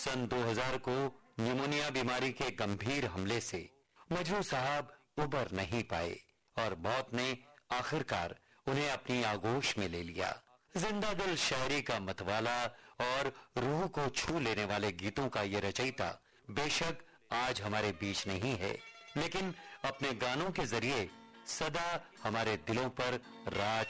सन 2000 को न्यूमोनिया बीमारी के गंभीर हमले से मजरू साहब उबर नहीं पाए और मौत ने आखिरकार उन्हें अपनी आगोश में ले लिया। जिंदा दिल शायरी का मतवाला और रूह को छू लेने वाले गीतों का ये रचयिता बेशक आज हमारे बीच नहीं है, लेकिन अपने गानों के जरिए सदा हमारे दिलों पर राज